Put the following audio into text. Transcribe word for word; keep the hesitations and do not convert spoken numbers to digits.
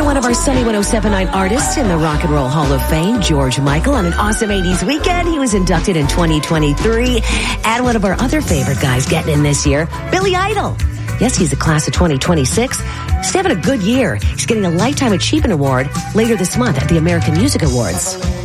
one of our Sunny one oh seven point nine artists in the Rock and Roll Hall of Fame, George Michael. On an awesome eighties weekend, he was inducted in twenty twenty-three. And one of our other favorite guys getting in this year, Billy Idol. Yes, he's the class of twenty twenty-six. He's having a good year. He's getting a Lifetime Achievement Award later this month at the American Music Awards.